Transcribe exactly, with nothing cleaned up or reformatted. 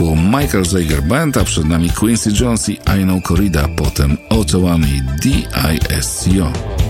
było Michael Zager Band, a przed nami Quincy Jones i I Know Corrida, potem Ottawa i D I S C O.